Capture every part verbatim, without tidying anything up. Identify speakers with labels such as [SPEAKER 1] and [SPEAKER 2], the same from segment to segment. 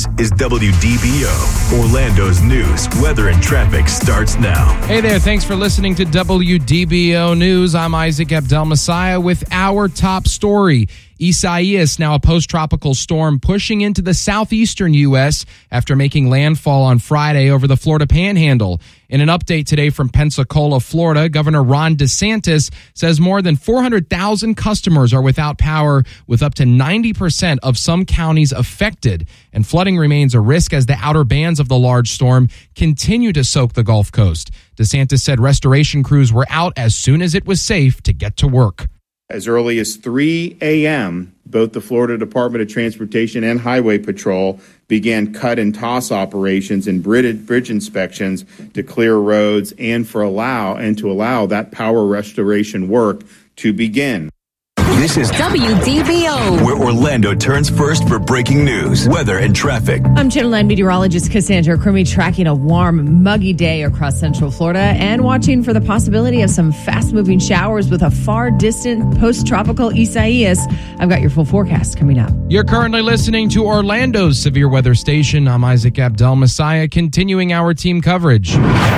[SPEAKER 1] This is W D B O, Orlando's news, weather, and traffic starts now.
[SPEAKER 2] Hey there, thanks for listening to W D B O News. I'm Isaac Abdel-Messiah with our top story. Isaias, now a post-tropical storm, pushing into the southeastern U S after making landfall on Friday over the Florida Panhandle. In an update today from Pensacola, Florida, Governor Ron DeSantis says more than four hundred thousand customers are without power, with up to ninety percent of some counties affected. And flooding remains a risk as the outer bands of the large storm continue to soak the Gulf Coast. DeSantis said restoration crews were out as soon as it was safe to get to work.
[SPEAKER 3] As early as three a.m., both the Florida Department of Transportation and Highway Patrol began cut and toss operations and bridge inspections to clear roads and for allow and to allow that power restoration work to begin.
[SPEAKER 1] This is
[SPEAKER 4] W D B O,
[SPEAKER 1] where Orlando turns first for breaking news, weather, and traffic.
[SPEAKER 5] I'm Channel nine meteorologist Cassandra Crummy, tracking a warm, muggy day across Central Florida and watching for the possibility of some fast-moving showers with a far-distant post-tropical Isaias. I've got your full forecast coming up.
[SPEAKER 2] You're currently listening to Orlando's severe weather station. I'm Isaac Abdel-Messiah, continuing our team coverage.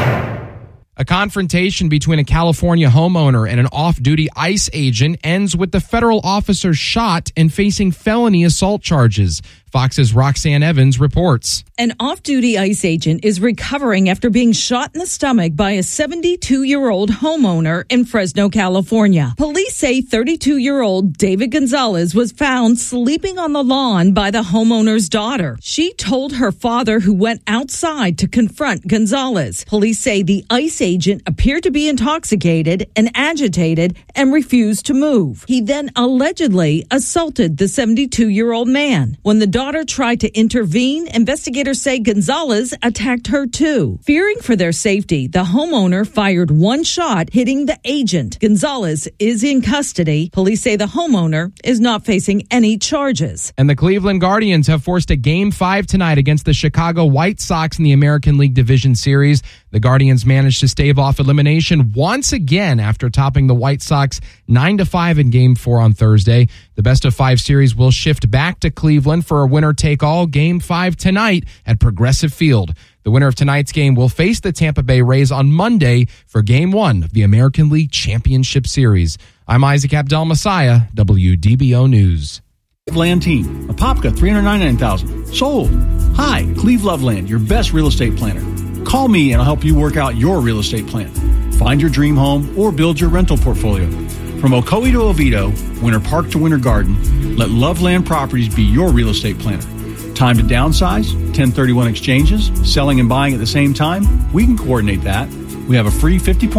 [SPEAKER 2] A confrontation between a California homeowner and an off-duty ICE agent ends with the federal officer shot and facing felony assault charges. Fox's Roxanne Evans reports.
[SPEAKER 6] An off-duty ICE agent is recovering after being shot in the stomach by a seventy-two-year-old homeowner in Fresno, California. Police say thirty-two-year-old David Gonzalez was found sleeping on the lawn by the homeowner's daughter. She told her father, who went outside to confront Gonzalez. Police say the ICE agent appeared to be intoxicated and agitated and refused to move. He then allegedly assaulted the seventy-two-year-old man. When the daughter tried to intervene, investigators say Gonzalez attacked her too. Fearing for their safety, the homeowner fired one shot, hitting the agent. Gonzalez is in custody. Police say the homeowner is not facing any charges.
[SPEAKER 2] And the Cleveland Guardians have forced a game five tonight against the Chicago White Sox in the American League Division Series. The Guardians managed to stave off elimination once again after topping the White Sox nine to five in game four on Thursday. The best of five series will shift back to Cleveland for a winner-take-all game five tonight at Progressive Field. The winner of tonight's game will face the Tampa Bay Rays on Monday for game one of the American League Championship Series. I'm Isaac Abdel-Messiah, W D B O News.
[SPEAKER 7] Land Team, Apopka, three hundred ninety-nine thousand dollars. Sold. Hi, Cleve Loveland, your best real estate planner. Call me and I'll help you work out your real estate plan. Find your dream home or build your rental portfolio. From Ocoee to Oviedo, Winter Park to Winter Garden, let Loveland Properties be your real estate planner. Time to downsize, ten thirty-one exchanges, selling and buying at the same time? We can coordinate that. We have a free fifty point